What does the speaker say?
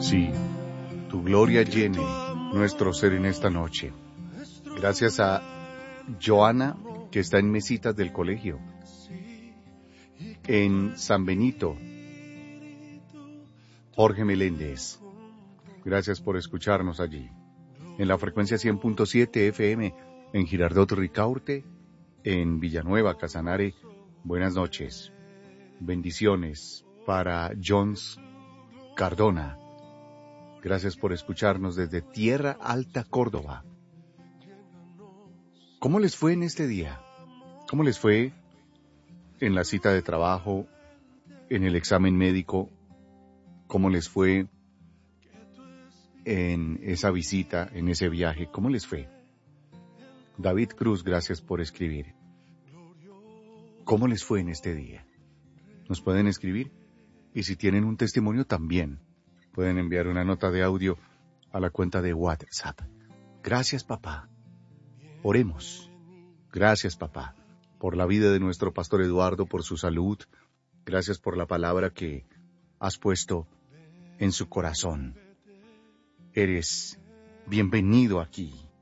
Sí, tu gloria llene nuestro ser en esta noche. Gracias a Joana, que está en Mesitas del colegio, en San Benito. Jorge Meléndez, gracias por escucharnos allí. En la frecuencia 100.7 FM, en Girardot Ricaurte, en Villanueva, Casanare. Buenas noches. Bendiciones para Jones Cardona. Gracias por escucharnos desde Tierra Alta, Córdoba. ¿Cómo les fue en este día? ¿Cómo les fue en la cita de trabajo, en el examen médico? ¿Cómo les fue en esa visita, en ese viaje? ¿Cómo les fue? David Cruz, gracias por escribir. ¿Cómo les fue en este día? Nos pueden escribir y si tienen un testimonio también pueden enviar una nota de audio a la cuenta de WhatsApp. Gracias, papá. Oremos. Gracias, papá, por la vida de nuestro pastor Eduardo, por su salud. Gracias por la palabra que has puesto en su corazón. Eres bienvenido aquí.